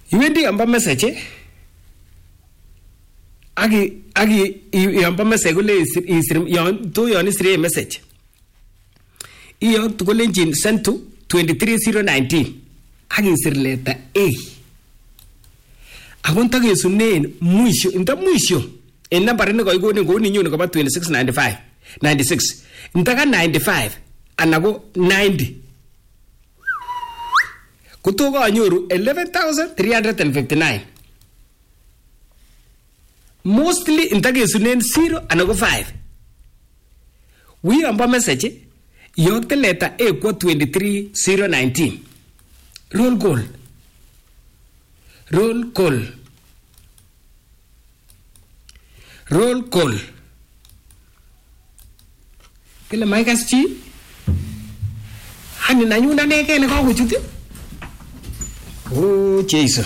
Iwendi amba message agi yamba message kole isir yon isire message. Iyo tukolenjin send to 23019 agi isir letter A. Agonta kesunen mwisho inta mwisho en number ne koigone ngoni nyone koba 2695 96 ntaka 95 anago 90 kutoka anyoru 11359 mostly intakesunen 0 anago 5 wi amba message yokte letter A kwa 23019 roll call kile maikas chi hani nanyuna neke ne kakochuti oh Jesus